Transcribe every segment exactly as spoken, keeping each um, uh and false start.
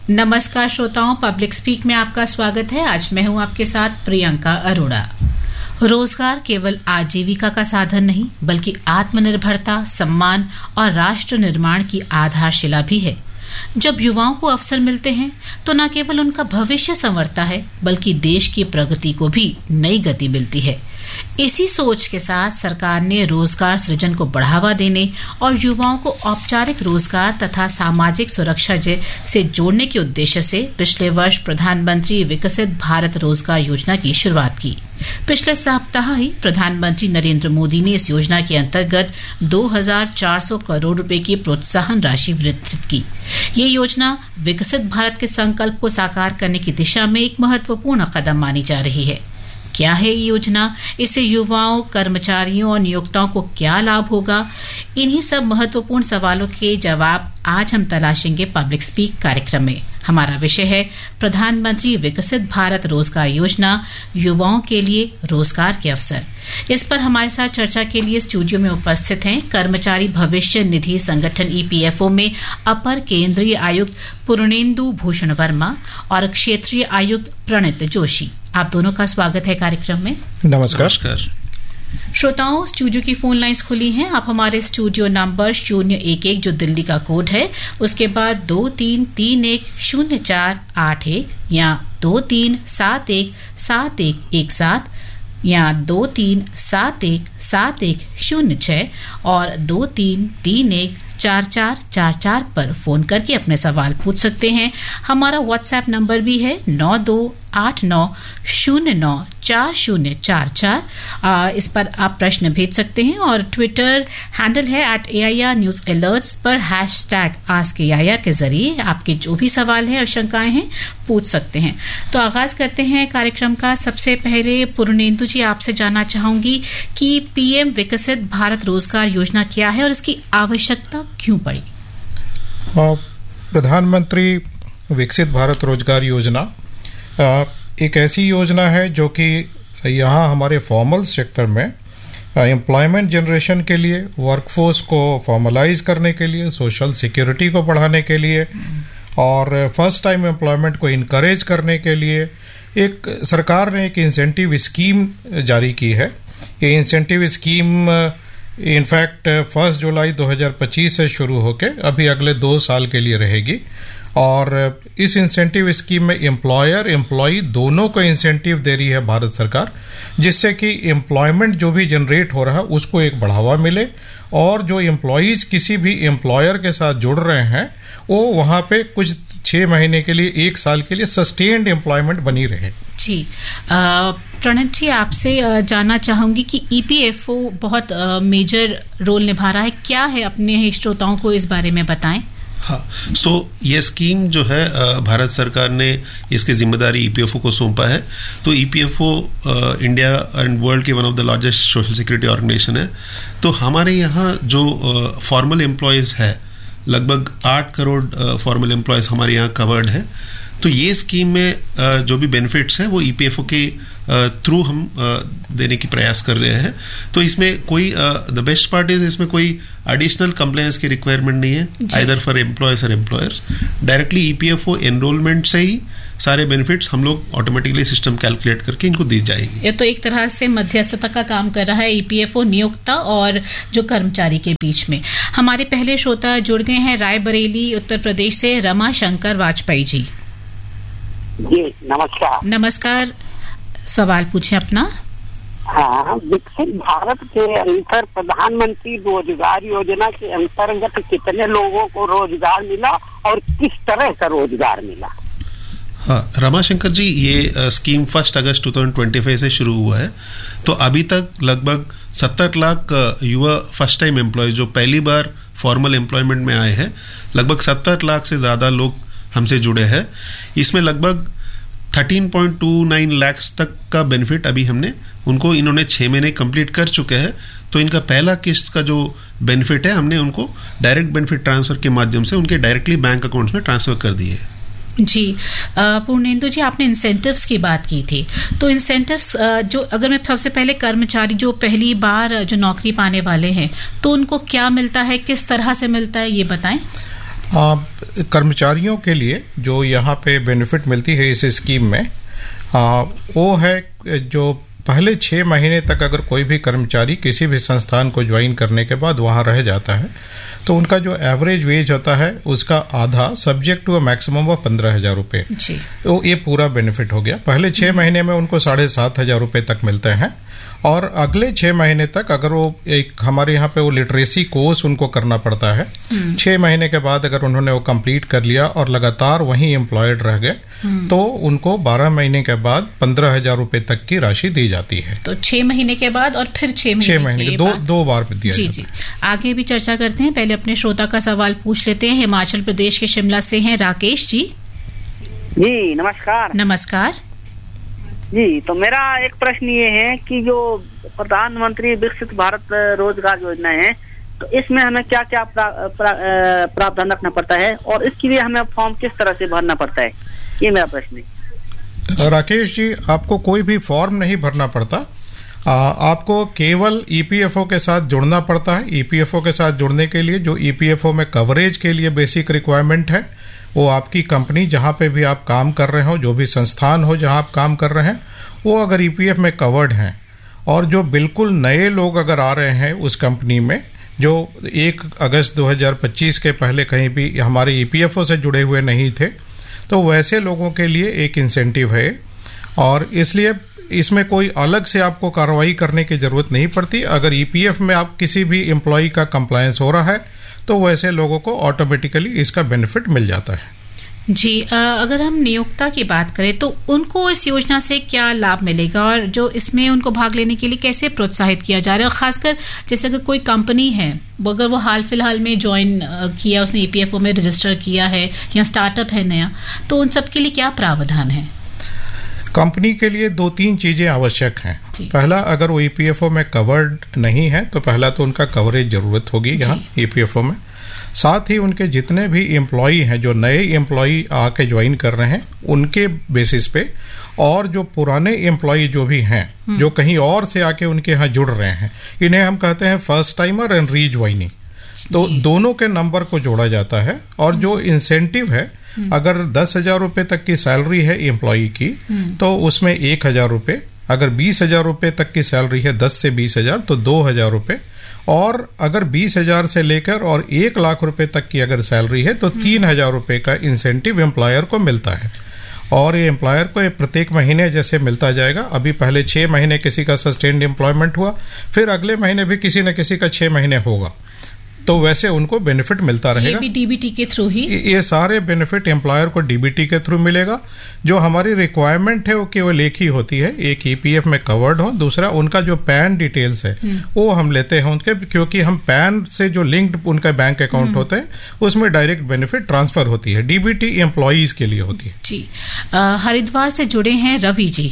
नमस्कार श्रोताओं, public speak में आपका स्वागत है। आज मैं हूं आपके साथ प्रियंका अरोड़ा। रोजगार केवल आजीविका का साधन नहीं बल्कि आत्मनिर्भरता, सम्मान और राष्ट्र निर्माण की आधारशिला भी है। जब युवाओं को अवसर मिलते हैं तो न केवल उनका भविष्य संवरता है बल्कि देश की प्रगति को भी नई गति मिलती है। इसी सोच के साथ सरकार ने रोजगार सृजन को बढ़ावा देने और युवाओं को औपचारिक रोजगार तथा सामाजिक सुरक्षा से जोड़ने के उद्देश्य से पिछले वर्ष प्रधानमंत्री विकसित भारत रोजगार योजना की शुरुआत की। पिछले सप्ताह ही प्रधानमंत्री नरेंद्र मोदी ने इस योजना के अंतर्गत दो हज़ार चार सौ करोड़ रुपए की प्रोत्साहन राशि वितरित की। ये योजना विकसित भारत के संकल्प को साकार करने की दिशा में एक महत्वपूर्ण कदम मानी जा रही है। क्या है ये योजना, इससे युवाओं, कर्मचारियों और नियोक्ताओं को क्या लाभ होगा? इन्हीं सब महत्वपूर्ण सवालों के जवाब आज हम तलाशेंगे पब्लिक स्पीक कार्यक्रम में। हमारा विषय है प्रधानमंत्री विकसित भारत रोजगार योजना, युवाओं के लिए रोजगार के अवसर। इस पर हमारे साथ चर्चा के लिए स्टूडियो में उपस्थित हैं कर्मचारी भविष्य निधि संगठन ई पी एफ ओ में अपर केंद्रीय आयुक्त पूर्णेंदु भूषण वर्मा और क्षेत्रीय आयुक्त प्रणित जोशी। आप दोनों का स्वागत है कार्यक्रम में। नमस्कार। श्रोताओं, स्टूडियो की फोन लाइंस खुली हैं। आप हमारे स्टूडियो नंबर शून्य एक एक जो दिल्ली का कोड है, उसके बाद दो तीन तीन एक शून्य चार आठ एक या दो तीन सात एक सात एक एक सात या दो तीन सात एक सात एक शून्य छः और दो तीन तीन एक चार चार चार चार पर फोन करके अपने सवाल पूछ सकते हैं। हमारा व्हाट्सएप नंबर भी है नौ दो आठ नौ शून्य नौ चार शून्य चार चार। इस पर आप प्रश्न भेज सकते हैं और ट्विटर हैंडल है eight A I R news alerts पर hash tag ask A I R के जरिए आपके जो भी सवाल हैं और शंकाएं हैं पूछ सकते हैं। तो आगाज करते हैं कार्यक्रम का। सबसे पहले पूर्णेंदु जी, आपसे जानना चाहूंगी कि पी एम विकसित भारत रोजगार योजना क्या है और इसकी आवश्यकता क्यों पड़ी? प्रधानमंत्री विकसित भारत रोजगार योजना एक ऐसी योजना है जो कि यहाँ हमारे फॉर्मल सेक्टर में एम्प्लॉयमेंट जनरेशन के लिए, वर्कफोर्स को फॉर्मलाइज करने के लिए, सोशल सिक्योरिटी को बढ़ाने के लिए और फर्स्ट टाइम एम्प्लॉयमेंट को इनकरेज करने के लिए एक सरकार ने एक इंसेंटिव स्कीम जारी की है। ये इंसेंटिव स्कीम इनफैक्ट फर्स्ट जुलाई दो हज़ार पच्चीस से शुरू होकर अभी अगले दो साल के लिए रहेगी और इस इंसेंटिव स्कीम में एम्प्लॉयर एम्प्लॉई दोनों को इंसेंटिव दे रही है भारत सरकार, जिससे कि एम्प्लॉयमेंट जो भी जनरेट हो रहा है उसको एक बढ़ावा मिले और जो एम्प्लॉयज़ किसी भी एम्प्लॉयर के साथ जुड़ रहे हैं वो वहाँ पे कुछ छः महीने के लिए, एक साल के लिए सस्टेन्ड एम्प्लॉयमेंट बनी रहे। जी, प्रणित जी, आपसे जानना चाहूँगी कि ई पी एफ ओ बहुत मेजर रोल निभा रहा है, क्या है? अपने श्रोताओं को इस बारे में बताएं। हाँ, सो so, ये स्कीम जो है भारत सरकार ने इसकी जिम्मेदारी ई पी एफ ओ को सौंपा है। तो E P F O India and world के one of the largest social security organisation है। तो हमारे यहाँ जो फॉर्मल एम्प्लॉयज़ है, लगभग आठ करोड़ फॉर्मल एम्प्लॉयज़ हमारे यहाँ कवर्ड है। तो ये स्कीम में uh, जो भी बेनिफिट्स हैं वो ई पी एफ ओ के थ्रू uh, हम uh, देने की प्रयास कर रहे हैं। तो इसमें कोई द बेस्ट पार्ट इज इसमें कोई एडिशनल कंप्लायंस की रिक्वायरमेंट नहीं है, आइदर फॉर एम्प्लॉयर्स और employers. Directly E P F O enrolment से ही सारे बेनिफिट्स हम लोग ऑटोमेटिकली सिस्टम कैलकुलेट करके इनको दी जाएगी। ये तो एक तरह से मध्यस्थता का काम कर रहा है ई पी एफ ओ नियोक्ता और जो कर्मचारी के बीच में। हमारे पहले श्रोता जुड़ गए हैं रायबरेली उत्तर प्रदेश से, रमा शंकर वाजपेयी जी। जी नमस्कार। नमस्कार, सवाल पूछे अपना। हाँ, विकसित भारत के अंतर प्रधानमंत्री रोजगार योजना के अंतर्गत कितने लोगों को रोजगार मिला और किस तरह का रोजगार मिला? हाँ, रमाशंकर जी, ये स्कीम फर्स्ट अगस्त दो हज़ार पच्चीस से शुरू हुआ है। तो अभी तक लगभग सत्तर लाख युवा फर्स्ट टाइम एम्प्लॉयज जो पहली बार फॉर्मल एम्प्लॉयमेंट में आए हैं, लगभग सत्तर लाख से ज़्यादा लोग हमसे जुड़े हैं। इसमें लगभग तेरह पॉइंट दो नौ लाख तक का बेनिफिट अभी हमने उनको, इन्होंने छः महीने कंप्लीट कर चुके हैं। तो इनका पहला किस्त का जो बेनिफिट है हमने उनको डायरेक्ट बेनिफिट ट्रांसफ़र के माध्यम से उनके डायरेक्टली बैंक अकाउंट्स में ट्रांसफ़र कर दिए। जी, पूर्णेंदु जी, आपने इंसेंटिव्स की बात की थी। तो इंसेंटिव्स जो, अगर मैं सबसे पहले कर्मचारी जो पहली बार जो नौकरी पाने वाले हैं तो उनको क्या मिलता है, किस तरह से मिलता है, ये बताएं। आ, कर्मचारियों के लिए जो यहाँ पे बेनिफिट मिलती है इस स्कीम में, आ, वो है जो पहले छः महीने तक अगर कोई भी कर्मचारी किसी भी संस्थान को ज्वाइन करने के बाद वहाँ रह जाता है तो उनका जो एवरेज वेज होता है उसका आधा subject to a maximum of पंद्रह हज़ार रुपये, तो ये पूरा बेनिफिट हो गया। पहले छः महीने में उनको साढ़े सात हज़ार रुपये तक मिलते हैं और अगले छः महीने तक अगर वो एक हमारे यहाँ पे वो लिटरेसी कोर्स उनको करना पड़ता है, छः महीने के बाद अगर उन्होंने वो कंप्लीट कर लिया और लगातार वहीं एम्प्लॉयड रह गए तो उनको बारह महीने के बाद पंद्रह हजार रुपये तक की राशि दी जाती है। तो छः महीने के बाद और फिर छः महीने छः महीने के दो दो बार में दिया जी जाता जी है। आगे भी चर्चा करते हैं, पहले अपने श्रोता का सवाल पूछ लेते हैं। हिमाचल प्रदेश के शिमला से हैं राकेश जी। जी नमस्कार। नमस्कार जी, तो मेरा एक प्रश्न ये है कि जो प्रधानमंत्री विकसित भारत रोजगार योजना है तो इसमें हमें क्या क्या प्रा, प्रा, प्रावधान रखना पड़ता है और इसके लिए हमें फॉर्म किस तरह से भरना पड़ता है, ये मेरा प्रश्न है। राकेश जी, आपको कोई भी फॉर्म नहीं भरना पड़ता, आ, आपको केवल ईपीएफओ के साथ जुड़ना पड़ता है। ईपीएफओ के साथ जुड़ने के लिए जो ईपीएफओ में कवरेज के लिए बेसिक रिक्वायरमेंट है वो आपकी कंपनी जहाँ पे भी आप काम कर रहे हो, जो भी संस्थान हो जहाँ आप काम कर रहे हैं, वो अगर ईपीएफ में कवर्ड हैं और जो बिल्कुल नए लोग अगर आ रहे हैं उस कंपनी में जो एक अगस्त दो हज़ार पच्चीस के पहले कहीं भी हमारे ईपीएफओ से जुड़े हुए नहीं थे, तो वैसे लोगों के लिए एक इंसेंटिव है और इसलिए इसमें कोई अलग से आपको कार्रवाई करने की ज़रूरत नहीं पड़ती। अगर ईपीएफ में आप किसी भी एम्प्लॉय का कंप्लायंस हो रहा है तो वैसे लोगों को ऑटोमेटिकली इसका बेनिफिट मिल जाता है। जी, अगर हम नियोक्ता की बात करें तो उनको इस योजना से क्या लाभ मिलेगा और जो इसमें उनको भाग लेने के लिए कैसे प्रोत्साहित किया जा रहा है, और खासकर जैसे अगर कोई कंपनी है अगर वो हाल फिलहाल में ज्वाइन किया, उसने ईपीएफओ में रजिस्टर किया है या स्टार्टअप है नया, तो उन सब के लिए क्या प्रावधान है? कंपनी के लिए दो तीन चीज़ें आवश्यक हैं। पहला, अगर वो ईपीएफओ में कवर्ड नहीं है तो पहला तो उनका कवरेज ज़रूरत होगी यहाँ ईपीएफओ में। साथ ही उनके जितने भी एम्प्लॉई हैं, जो नए एम्प्लॉई आके ज्वाइन कर रहे हैं उनके बेसिस पे, और जो पुराने एम्प्लॉई जो भी हैं जो कहीं और से आके उनके यहाँ जुड़ रहे हैं, इन्हें हम कहते हैं फर्स्ट टाइमर एंड रीज्वाइनिंग। तो दोनों के नंबर को जोड़ा जाता है और जो इंसेंटिव है, अगर दस हजार रुपये तक की सैलरी है एम्प्लॉई की तो उसमें एक हजार रुपये, अगर बीस हजार रुपये तक की सैलरी है दस से बीस हजार तो दो हजार रुपये, और अगर बीस हजार से लेकर और एक लाख रुपए तक की अगर सैलरी है तो तीन हजार रुपये का इंसेंटिव एम्प्लॉयर को मिलता है। और ये एम्प्लॉयर को ये प्रत्येक महीने जैसे मिलता जाएगा। अभी पहले छः महीने किसी का सस्टेन्ड एम्प्लॉयमेंट हुआ, फिर अगले महीने भी किसी न किसी का छः महीने होगा, तो वैसे उनको बेनिफिट मिलता रहेगा। ये भी डीबीटी के थ्रू ही, ये सारे बेनिफिट एम्प्लॉयर को डीबीटी के थ्रू मिलेगा। जो हमारी रिक्वायरमेंट है वो केवल एक ही होती है, एक ईपीएफ में कवर्ड हो, दूसरा उनका जो पैन डिटेल्स है वो हम लेते हैं उनके, क्योंकि हम पैन से जो लिंक्ड उनका बैंक अकाउंट होते हैं उसमें डायरेक्ट बेनिफिट ट्रांसफर होती है। डीबीटी एम्प्लॉइज के लिए होती है। जी, हरिद्वार से जुड़े हैं रवि जी।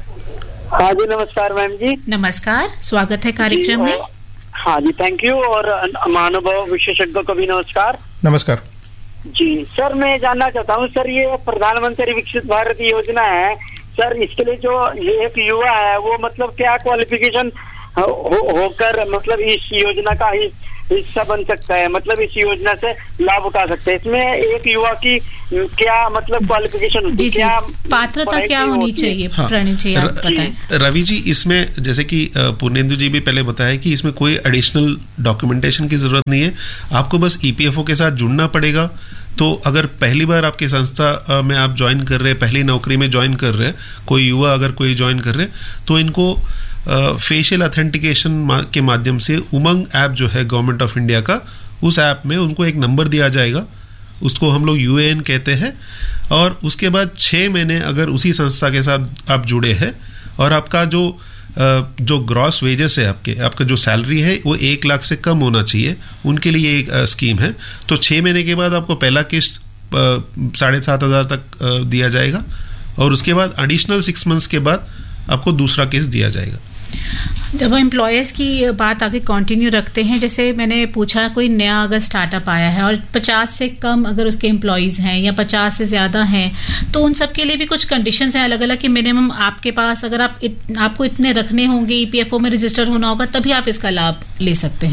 हाँ जी नमस्कार मैम जी। नमस्कार, स्वागत है कार्यक्रम में। हाँ जी, थैंक यू, और महानुभाव विशेषज्ञों को भी नमस्कार। नमस्कार जी सर, मैं जानना चाहता हूँ सर, ये प्रधानमंत्री विकसित भारत योजना है सर, इसके लिए जो ये एक युवा है वो मतलब क्या क्वालिफिकेशन हो, होकर मतलब इस योजना का हिस्सा बन सकता है, मतलब इस योजना से लाभ उठा सकते हैं? इसमें एक युवा की क्या मतलब क्वालिफिकेशन होती है, क्या पात्रता क्या होनी चाहिए? हाँ, प्रणीत जी आप बताएं। रवि जी, इसमें जैसे कि पूर्णेंदु जी भी पहले बताया कि इसमें कोई एडिशनल डॉक्यूमेंटेशन की जरूरत नहीं है, आपको बस ईपीएफओ के साथ जुड़ना पड़ेगा। तो अगर पहली बार आपकी संस्था में आप ज्वाइन कर रहे हैं, पहली नौकरी में ज्वाइन कर रहे हैं, कोई युवा अगर कोई ज्वाइन कर रहे हैं, तो इनको फेशियल uh, ऑथेंटिकेशन के माध्यम से उमंग ऐप जो है गवर्नमेंट ऑफ इंडिया का, उस ऐप में उनको एक नंबर दिया जाएगा, उसको हम लोग यूएएन कहते हैं। और उसके बाद छः महीने अगर उसी संस्था के साथ आप जुड़े हैं और आपका जो uh, जो ग्रॉस वेजेस है, आपके आपका जो सैलरी है वो एक लाख से कम होना चाहिए, उनके लिए एक uh, स्कीम है। तो छः महीने के बाद आपको पहला किस्त uh, साढ़े सात हज़ार तक uh, दिया जाएगा और उसके बाद एडिशनल सिक्स मंथ्स के बाद आपको दूसरा किस्त दिया जाएगा। जब एम्प्लॉयर्स की बात आगे कंटिन्यू रखते हैं, जैसे मैंने पूछा कोई नया अगर स्टार्टअप आया है और पचास से कम अगर उसके एम्प्लॉयज़ हैं या पचास से ज़्यादा हैं, तो उन सब के लिए भी कुछ कंडीशंस हैं अलग अलग कि मिनिमम आपके पास अगर आप इत, आपको इतने रखने होंगे, ईपीएफओ में रजिस्टर होना होगा, तभी आप इसका लाभ ले सकते हैं।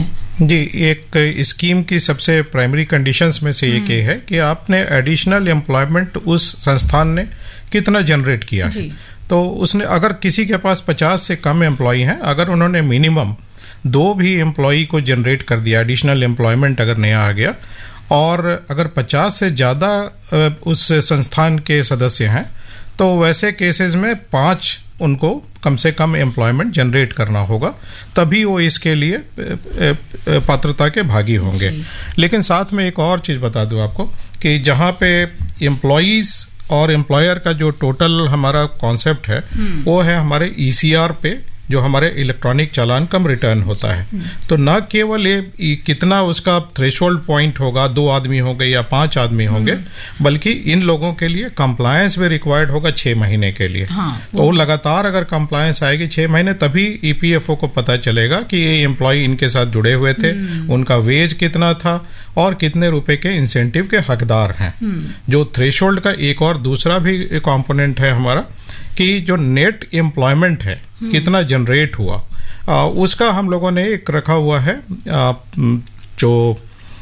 जी, एक स्कीम की सबसे प्राइमरी कंडीशंस में से एक ये है कि आपने एडिशनल एम्प्लॉयमेंट उस संस्थान ने कितना जनरेट किया है। तो उसने अगर किसी के पास पचास से कम एम्प्लॉय हैं, अगर उन्होंने मिनिमम दो भी एम्प्लॉय को जनरेट कर दिया, एडिशनल एम्प्लॉयमेंट अगर नया आ गया, और अगर पचास से ज़्यादा उस संस्थान के सदस्य हैं, तो वैसे केसेस में पाँच उनको कम से कम एम्प्लॉयमेंट जनरेट करना होगा, तभी वो इसके लिए पात्रता के भागी होंगे। लेकिन साथ में एक और चीज़ बता दूं आपको कि जहाँ पे एम्प्लॉयज़ और एम्प्लॉयर का जो टोटल हमारा कॉन्सेप्ट है वो है हमारे ईसीआर पे, जो हमारे इलेक्ट्रॉनिक चालान कम रिटर्न होता है। तो न केवल ये कितना उसका थ्रेशोल्ड पॉइंट होगा, दो आदमी होंगे या पांच आदमी होंगे, बल्कि इन लोगों के लिए कंप्लायंस भी रिक्वायर्ड होगा छः महीने के लिए। हाँ, तो लगातार अगर कंप्लायंस आएगी छः महीने, तभी ईपीएफओ को पता चलेगा कि ये एम्प्लॉय इनके साथ जुड़े हुए थे, उनका वेज कितना था और कितने रुपए के इंसेंटिव के हकदार हैं। जो थ्रेशोल्ड का एक और दूसरा भी कंपोनेंट है हमारा कि जो नेट एम्प्लॉयमेंट है कितना जनरेट हुआ, आ, उसका हम लोगों ने एक रखा हुआ है। आ, जो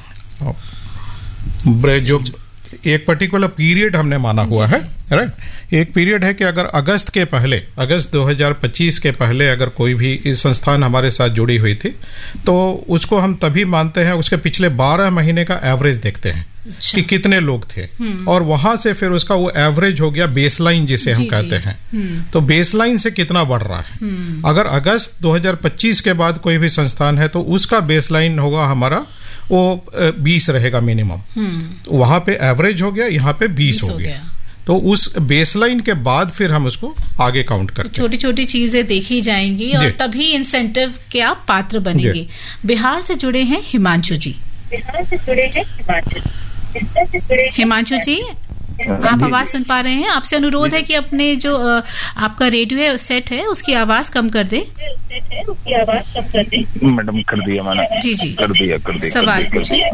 जो एक पर्टिकुलर पीरियड हमने माना हुआ है, राइट। एक पीरियड है कि अगर अगस्त के पहले, अगस्त दो हज़ार पच्चीस के पहले अगर कोई भी इस संस्थान हमारे साथ जुड़ी हुई थी, तो उसको हम तभी मानते हैं, उसके पिछले बारह महीने का एवरेज देखते हैं। अच्छा। कि कितने लोग थे, और वहां से फिर उसका वो एवरेज हो गया बेसलाइन जिसे हम कहते हैं। तो बेसलाइन से कितना बढ़ रहा है। अगर अगस्त दो हज़ार पच्चीस के बाद कोई भी संस्थान है तो उसका बेसलाइन होगा हमारा वो बीस रहेगा मिनिमम, वहां पे एवरेज हो गया, यहाँ पे बीस हो गया। तो उस बेसलाइन के बाद फिर हम उसको आगे काउंट करते हैं। छोटी छोटी चीजें देखी जाएंगी और तभी इंसेंटिव के आप पात्र बनेंगे। बिहार से जुड़े हैं हिमांशु जी। बिहार से जुड़े हैं हिमांशु हिमांशु जी, आप आवाज सुन पा रहे हैं? आपसे अनुरोध है कि अपने जो आपका रेडियो है सेट है उसकी आवाज कम कर दे। उसकी आवाज कम कर दे। मैडम कर दिया मैंने। जी जी कर दिया कर दिया। सवाल पूछिए।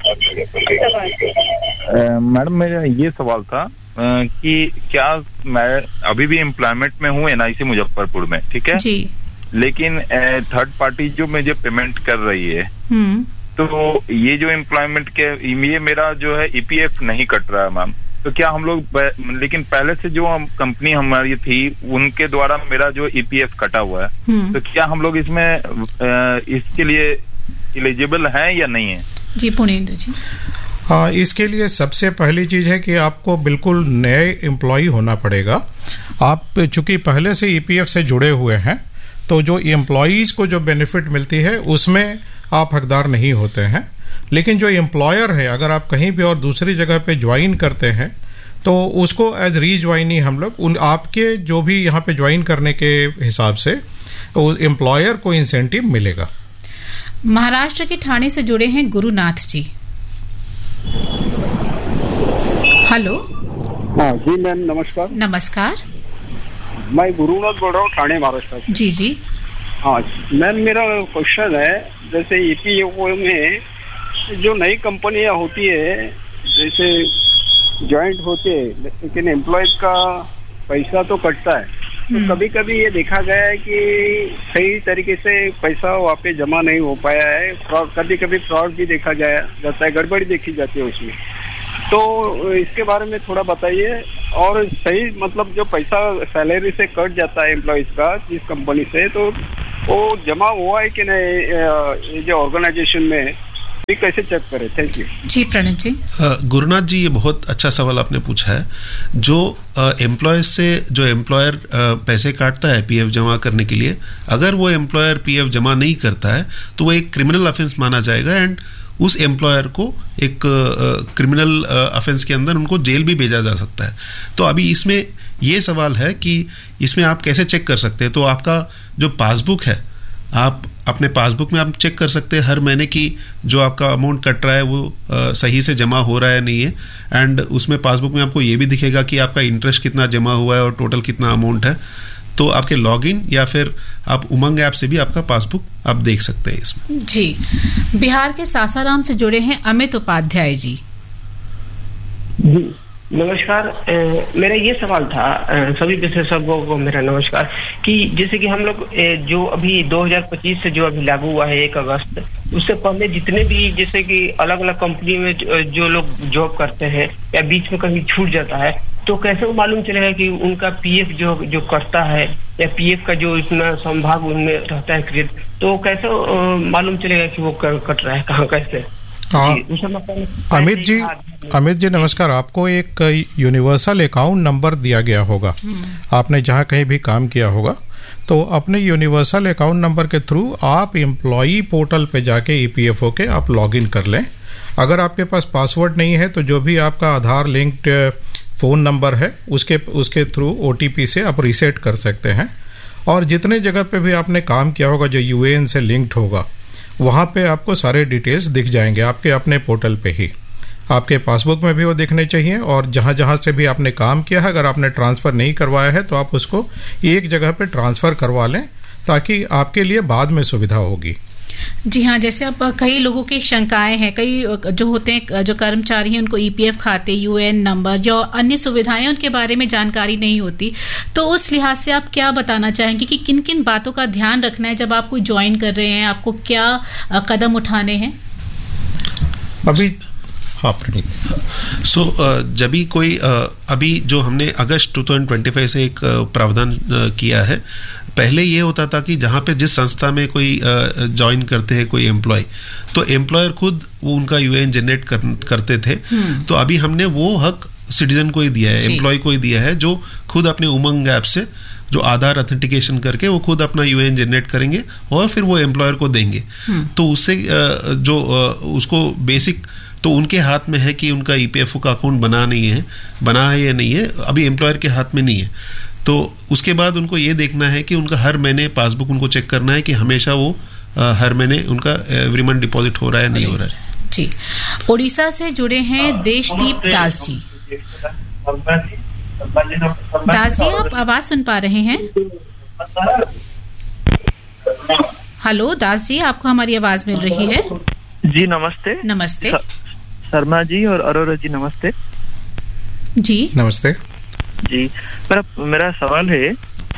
मैडम मेरा ये सवाल था कि क्या मैं अभी भी एम्प्लॉयमेंट में हूँ एनआईसी मुजफ्फरपुर में, ठीक है जी, लेकिन थर्ड पार्टी जो मुझे पेमेंट कर रही है, तो ये जो एम्प्लॉयमेंट के ये मेरा जो है ईपीएफ नहीं कट रहा है मैम। तो क्या हम लोग, लेकिन पहले से जो हम कंपनी हमारी थी उनके द्वारा मेरा जो ईपीएफ कटा हुआ है, तो क्या हम लोग इसमें इसके लिए एलिजिबल हैं या नहीं है? जी पुणेंद्र जी। हाँ, इसके लिए सबसे पहली चीज़ है कि आपको बिल्कुल नए एम्प्लॉय होना पड़ेगा। आप चूंकि पहले से ईपीएफ से जुड़े हुए हैं, तो जो एम्प्लॉयज़ को जो बेनिफिट मिलती है उसमें आप हकदार नहीं होते हैं। लेकिन जो एम्प्लॉयर है, अगर आप कहीं भी और दूसरी जगह पे ज्वाइन करते हैं, तो उसको एज रीज्वाइनी हम लोग उन आपके जो भी यहाँ पे ज्वाइन करने के हिसाब से तो एम्प्लॉयर को इंसेंटिव मिलेगा। महाराष्ट्र के ठाणे से जुड़े हैं गुरुनाथ जी। हेलो। हाँ जी मैम, नमस्कार। नमस्कार, मैं गुरुनाथ बोल रहा हूँ, ठाणे महाराष्ट्र से। जी जी। हाँ मैम, मेरा क्वेश्चन है, जैसे ईपीएफओ में जो नई कंपनियां होती है, जैसे ज्वाइंट होते हैं, लेकिन एम्प्लॉयज का पैसा तो कटता है, तो कभी कभी ये देखा गया है कि सही तरीके से पैसा वहाँ पे जमा नहीं हो पाया है, फ्रॉड, कभी कभी फ्रॉड भी देखा जाया जाता है, गड़बड़ी देखी जाती है उसमें। तो इसके बारे में थोड़ा बताइए। और सही मतलब जो पैसा सैलरी से कट जाता है एम्प्लॉयज का जिस कंपनी से, तो वो जमा हुआ है कि नहीं ये जो ऑर्गेनाइजेशन में, ये कैसे चेक करें? थैंक यू जी। प्रणव जी। गुरुनाथ जी, ये बहुत अच्छा सवाल आपने पूछा है। जो एम्प्लॉय से जो एम्प्लॉयर पैसे काटता है पीएफ जमा करने के लिए, अगर वो एम्प्लॉयर पीएफ जमा नहीं करता है तो वो एक क्रिमिनल ऑफेंस माना जाएगा, एंड उस एम्प्लॉयर को एक क्रिमिनल ऑफेंस के अंदर उनको जेल भी भेजा जा सकता है। तो अभी इसमें ये सवाल है कि इसमें आप कैसे चेक कर सकते हैं। तो आपका जो पासबुक है, आप अपने पासबुक में आप चेक कर सकते हैं हर महीने की जो आपका अमाउंट कट रहा है वो आ, सही से जमा हो रहा है नहीं है, एंड उसमें पासबुक में आपको ये भी दिखेगा कि आपका इंटरेस्ट कितना जमा हुआ है और टोटल कितना अमाउंट है। तो आपके लॉगिन या फिर आप उमंग ऐप से भी आपका पासबुक आप देख सकते हैं इसमें। जी। बिहार के सासाराम से जुड़े हैं अमित उपाध्याय जी। जी नमस्कार। ए, मेरा ये सवाल था, ए, सभी विशेषज्ञों को मेरा नमस्कार, कि जैसे कि हम लोग जो अभी दो हज़ार पच्चीस से जो अभी लागू हुआ है एक अगस्त, उससे पहले जितने भी जैसे कि अलग अलग कंपनी में जो लोग जॉब करते हैं या बीच में कहीं छूट जाता है, तो कैसे वो मालूम चलेगा कि उनका पीएफ जो जो कटता है या पीएफ का जो इतना संभाग उनमें रहता है क्रेडिट, तो कैसे मालूम चलेगा कि वो कट रहा है कहाँ कैसे? हाँ, अमित जी अमित जी नमस्कार। आपको एक यूनिवर्सल अकाउंट नंबर दिया गया होगा, आपने जहाँ कहीं भी काम किया होगा, तो अपने यूनिवर्सल अकाउंट नंबर के थ्रू आप एम्प्लॉई पोर्टल पे जाके ईपीएफओ के आप लॉगिन कर लें। अगर आपके पास पासवर्ड नहीं है तो जो भी आपका आधार लिंक्ड फ़ोन नंबर है उसके उसके थ्रू ओटीपी से आप रीसेट कर सकते हैं। और जितने जगह पे भी आपने काम किया होगा जो यूएएन से लिंक्ड होगा, वहाँ पे आपको सारे डिटेल्स दिख जाएंगे आपके अपने पोर्टल पे ही। आपके पासबुक में भी वो दिखने चाहिए, और जहाँ जहाँ से भी आपने काम किया है, अगर आपने ट्रांसफ़र नहीं करवाया है तो आप उसको एक जगह पे ट्रांसफ़र करवा लें, ताकि आपके लिए बाद में सुविधा होगी। जी हाँ, जैसे अब कई लोगों की शंकाएं हैं, कई जो होते हैं जो कर्मचारी हैं उनको ईपीएफ खाते, यूएएन नंबर, जो अन्य सुविधाएं उनके बारे में जानकारी नहीं होती, तो उस लिहाज से आप क्या बताना चाहेंगे कि किन किन बातों का ध्यान रखना है जब आप कोई ज्वाइन कर रहे हैं, आपको क्या कदम उठाने हैं? अभी हाँ प्रणीत, सो जब भी कोई अभी जो हमने अगस्त दो हज़ार पच्चीस से एक प्रावधान किया है, पहले ये होता था कि जहाँ पे जिस संस्था में कोई ज्वाइन करते हैं कोई एम्प्लॉय, तो एम्प्लॉयर खुद वो उनका यूएएन जनरेट कर, करते थे। तो अभी हमने वो हक सिटीजन को ही दिया है, एम्प्लॉय को ही दिया है, जो खुद अपने उमंग ऐप से जो आधार ऑथेंटिकेशन करके वो खुद अपना यूएएन जनरेट करेंगे और फिर वो एम्प्लॉयर को देंगे। तो उससे जो उसको बेसिक तो उनके हाथ में है कि उनका ईपीएफओ का अकाउंट बना नहीं है बना है या नहीं है, अभी एम्प्लॉयर के हाथ में नहीं है। तो उसके बाद उनको ये देखना है कि उनका हर महीने पासबुक उनको चेक करना है कि हमेशा वो आ, हर महीने उनका एवरी मंथ डिपॉजिट हो रहा है नहीं हो रहा है। जी, उड़ीसा से जुड़े हैं देशदीप दास जी। दास जी, आप आवाज सुन पा रहे हैं? हेलो दास जी, आपको हमारी आवाज मिल रही है? जी नमस्ते। नमस्ते शर्मा जी और अरोरा जी नमस्ते। जी नमस्ते जी, मेरा मेरा सवाल है,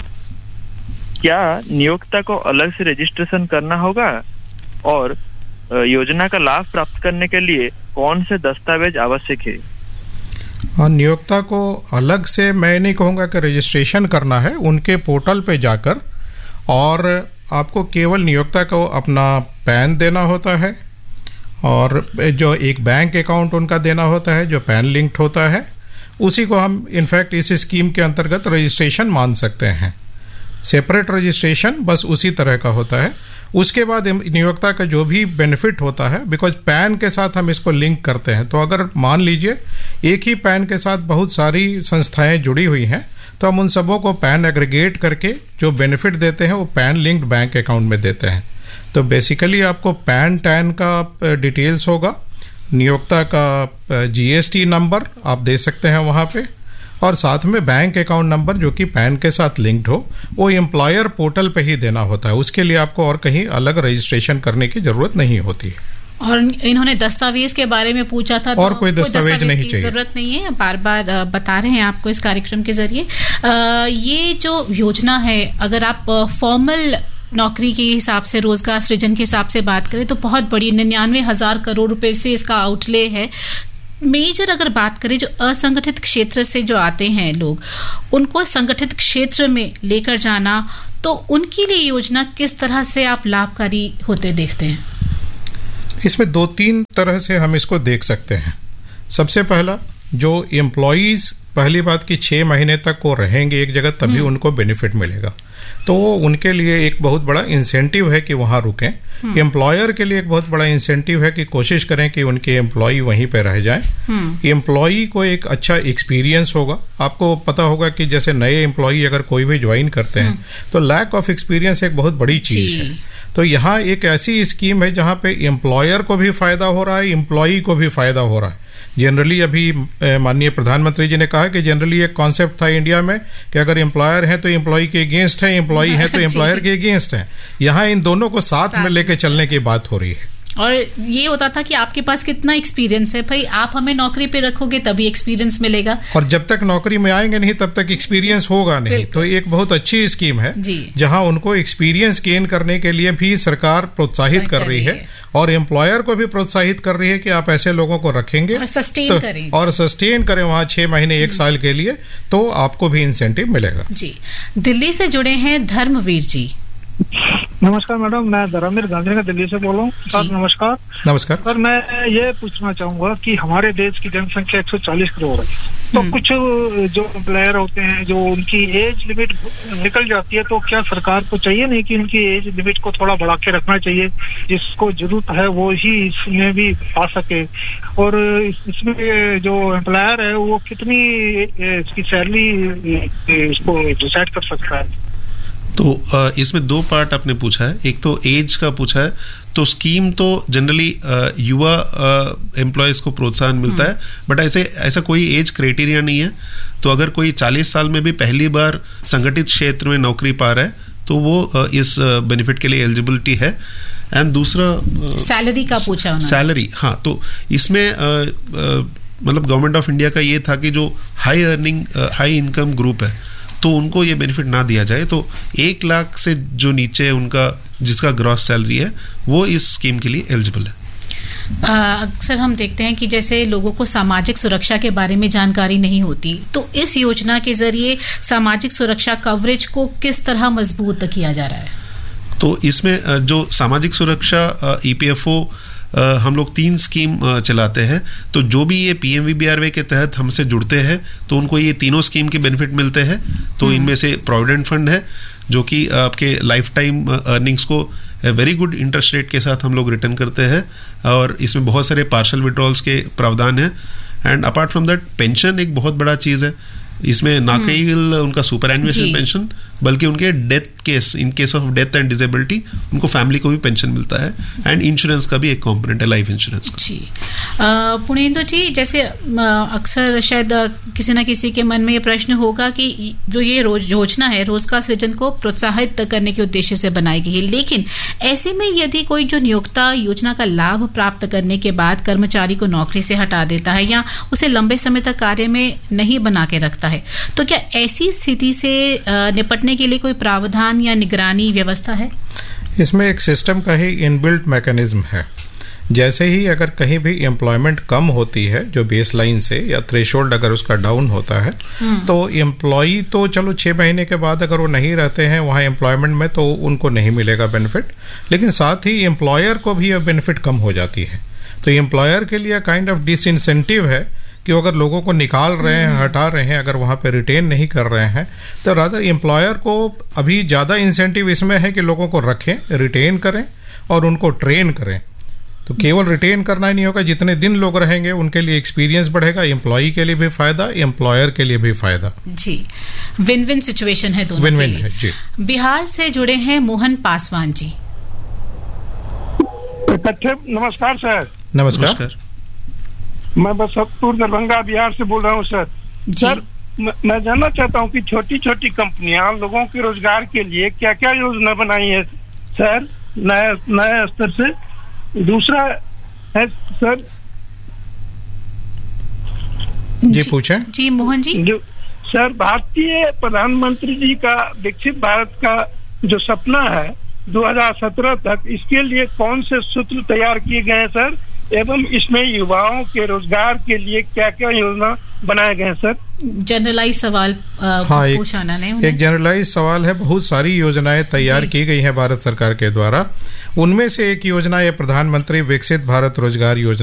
क्या नियोक्ता को अलग से रजिस्ट्रेशन करना होगा और योजना का लाभ प्राप्त करने के लिए कौन से दस्तावेज आवश्यक है? हाँ, नियोक्ता को अलग से मैं नहीं कहूँगा कि रजिस्ट्रेशन करना है, उनके पोर्टल पे जाकर, और आपको केवल नियोक्ता को अपना पैन देना होता है और जो एक बैंक अकाउंट उनका देना होता है जो पैन लिंक्ड होता है, उसी को हम इनफैक्ट इस स्कीम के अंतर्गत रजिस्ट्रेशन मान सकते हैं। सेपरेट रजिस्ट्रेशन बस उसी तरह का होता है। उसके बाद नियोक्ता का जो भी बेनिफिट होता है, बिकॉज पैन के साथ हम इसको लिंक करते हैं, तो अगर मान लीजिए एक ही पैन के साथ बहुत सारी संस्थाएं जुड़ी हुई हैं, तो हम उन सबों को पैन एग्रीगेट करके जो बेनिफिट देते हैं वो पैन लिंक्ड बैंक अकाउंट में देते हैं। तो बेसिकली आपको पैन टैन का डिटेल्स होगा, नियोक्ता का जीएसटी नंबर आप दे सकते हैं वहाँ पे, और साथ में बैंक अकाउंट नंबर जो कि पैन के साथ लिंक्ड हो, वो एम्प्लॉयर पोर्टल पे ही देना होता है। उसके लिए आपको और कहीं अलग रजिस्ट्रेशन करने की जरूरत नहीं होती है। और इन्होंने दस्तावेज के बारे में पूछा था, और कोई तो दस्तावेज, दस्तावेज नहीं चाहिए, जरूरत नहीं है, बार बार बता रहे हैं आपको इस कार्यक्रम के जरिए। ये जो योजना है, अगर आप फॉर्मल नौकरी के हिसाब से, रोजगार सृजन के हिसाब से बात करें तो बहुत बड़ी, निन्यानवे हजार करोड़ रुपए से इसका आउटले है। मेजर अगर बात करें, जो असंगठित क्षेत्र से जो आते हैं लोग, उनको संगठित क्षेत्र में लेकर जाना, तो उनके लिए योजना किस तरह से आप लाभकारी होते देखते हैं? इसमें दो तीन तरह से हम इसको देख सकते हैं। सबसे पहला, जो एम्प्लॉयज पहली बात कि छः महीने तक वो रहेंगे एक जगह, तभी उनको बेनिफिट मिलेगा, तो वो उनके लिए एक बहुत बड़ा इंसेंटिव है कि वहाँ रुकें। एम्प्लॉयर के लिए एक बहुत बड़ा इंसेंटिव है कि कोशिश करें कि उनके एम्प्लॉय वहीं पे रह जाएं। एम्प्लॉय को एक अच्छा एक्सपीरियंस होगा। आपको पता होगा कि जैसे नए एम्प्लॉय अगर कोई भी ज्वाइन करते हैं तो लैक ऑफ एक्सपीरियंस एक बहुत बड़ी चीज़ है। तो यहाँ एक ऐसी स्कीम है जहाँ पे एम्प्लॉयर को भी फायदा हो रहा है, एम्प्लॉय को भी फायदा हो रहा है। जनरली अभी माननीय प्रधानमंत्री जी ने कहा कि जनरली एक कॉन्सेप्ट था इंडिया में कि अगर एम्प्लॉयर है तो एम्प्लॉय के अगेंस्ट है, एम्प्लॉय है तो एम्प्लॉयर के अगेंस्ट है। यहाँ इन दोनों को साथ में लेके चलने की बात हो रही है। और ये होता था कि आपके पास कितना एक्सपीरियंस है, भाई आप हमें नौकरी पे रखोगे तभी एक्सपीरियंस मिलेगा, और जब तक नौकरी में आएंगे नहीं तब तक एक्सपीरियंस होगा नहीं। तो एक बहुत अच्छी स्कीम है जहां उनको एक्सपीरियंस गेन करने के लिए भी सरकार प्रोत्साहित कर रही है और एम्प्लॉयर को भी प्रोत्साहित कर रही है कि आप ऐसे लोगों को रखेंगे और सस्टेन तो, करें और सस्टेन करें वहां छह महीने एक साल के लिए, तो आपको भी इंसेंटिव मिलेगा। जी, दिल्ली से जुड़े हैं धर्मवीर जी। नमस्कार मैडम, मैं धर्मवीर गांधी दिल्ली से बोल रहा हूँ। सर नमस्कार। नमस्कार सर, मैं ये पूछना चाहूंगा कि हमारे देश की जनसंख्या एक सौ चालीस करोड़ है, तो कुछ जो एम्प्लॉयर होते हैं जो उनकी एज लिमिट निकल जाती है, तो क्या सरकार को चाहिए नहीं कि उनकी एज लिमिट को थोड़ा बढ़ा के रखना चाहिए, जिसको जरूरत है वो ही इसमें भी आ सके, और इसमें जो एम्प्लॉयर है वो कितनी इसकी सैलरी इसको डिसाइड कर सकता है? तो इसमें दो पार्ट आपने पूछा है, एक तो एज का पूछा है, तो स्कीम तो जनरली युवा एम्प्लॉयज को प्रोत्साहन मिलता है, बट ऐसे ऐसा कोई एज क्राइटेरिया नहीं है। तो अगर कोई चालीस साल में भी पहली बार संगठित क्षेत्र में नौकरी पा रहा है तो वो इस बेनिफिट के लिए एलिजिबिलिटी है। एंड दूसरा सैलरी का पूछा उन्होंने। सैलरी, हाँ, तो इसमें मतलब गवर्नमेंट ऑफ इंडिया का ये था कि जो high earning high income group है तो उनको ये बेनिफिट ना दिया जाए, तो एक लाख से जो नीचे उनका जिसका ग्रॉस सैलरी है वो इस स्कीम के लिए एलिजिबल है। अक्सर हम देखते हैं कि जैसे लोगों को सामाजिक सुरक्षा के बारे में जानकारी नहीं होती, तो इस योजना के जरिए सामाजिक सुरक्षा कवरेज को किस तरह मजबूत किया जा रहा है? तो इसमें जो सामाजिक सुरक्षा ईपीएफओ Uh, हम लोग तीन स्कीम uh, चलाते हैं, तो जो भी ये पीएमवीबीआरवाई के तहत हमसे जुड़ते हैं तो उनको ये तीनों स्कीम के बेनिफिट मिलते हैं। तो इनमें से प्रोविडेंट फंड है जो कि आपके लाइफ टाइम अर्निंग्स को वेरी गुड इंटरेस्ट रेट के साथ हम लोग रिटर्न करते हैं, और इसमें बहुत सारे पार्शल विड्रॉल्स के प्रावधान हैं। And apart from that pension एक बहुत बड़ा चीज़ है, इसमें ना केवल उनका सुपर एन्युएशन पेंशन बल्कि उनके death case in case of death and disability उनको फैमिली को भी पेंशन मिलता है, एंड इंश्योरेंस का भी एक कंपोनेंट है, लाइफ इंश्योरेंस का। जी पुणेंदु जी, जैसे अक्सर शायद किसी ना किसी के मन में ये प्रश्न होगा कि जो ये योजना है रोजगार सृजन को प्रोत्साहित करने के उद्देश्य से बनाई गई है, लेकिन ऐसे में यदि कोई जो नियोक्ता योजना का लाभ प्राप्त करने के बाद कर्मचारी को नौकरी से हटा देता है या उसे लंबे समय तक कार्य में नहीं बना के रखता है, तो क्या ऐसी स्थिति से निपटने के लिए कोई प्रावधान या निगरानी व्यवस्था है? इसमें एक सिस्टम का ही इनबिल्ट मैकेनिज्म है। जैसे ही अगर कहीं भी एम्प्लॉयमेंट कम होती है जो बेस लाइन से, या थ्रेशोल्ड अगर उसका डाउन होता है, तो एम्प्लॉई तो चलो छः महीने के बाद अगर वो नहीं रहते हैं वहाँ एम्प्लॉयमेंट में तो उनको नहीं मिलेगा बेनिफिट, लेकिन साथ ही एम्प्लॉयर को भी यह बेनिफिट कम हो जाती है। तो एम्प्लॉयर के लिए काइंड ऑफ डिसइंसेंटिव है कि अगर लोगों को निकाल रहे हैं, हटा रहे हैं, अगर वहाँ पे रिटेन नहीं कर रहे हैं, तो रादर एम्प्लॉयर को अभी ज़्यादा इंसेंटिव इसमें है कि लोगों को रखें, रिटेन करें और उनको ट्रेन करें। तो केवल रिटेन करना ही नहीं होगा, जितने दिन लोग रहेंगे उनके लिए एक्सपीरियंस बढ़ेगा, एम्प्लॉई के लिए भी फायदा, एम्प्लॉयर के लिए भी फायदा। जी, विन विन सिचुएशन है दोनों विन के विन लिए। है जी। बिहार से जुड़े हैं मोहन पासवान जी। नमस्कार सर। नमस्कार। मैं बसंतपुर दरभंगा बिहार से बोल रहा हूँ सर। सर मैं जानना चाहता हूँ कि छोटी छोटी कंपनियां लोगों के रोजगार के लिए क्या क्या योजना बनाई है सर नए नए स्तर से? दूसरा है सर जी, पूछें। जी मोहन जी। सर, भारतीय प्रधानमंत्री जी का विकसित भारत का जो सपना है दो हज़ार सत्रह तक, इसके लिए कौन से सूत्र तैयार किए गए हैं सर, एवं इसमें युवाओं के रोजगार के लिए क्या क्या योजना बनाए गए हैं सर? जनरलाइज सवाल हाँ, पूछा ना नहीं एक जनरलाइज सवाल है। बहुत सारी योजनाएं तैयार की गई हैं भारत सरकार के द्वारा, उनमें से एक योजना है प्रधानमंत्री विकसित भारत रोजगार योजना।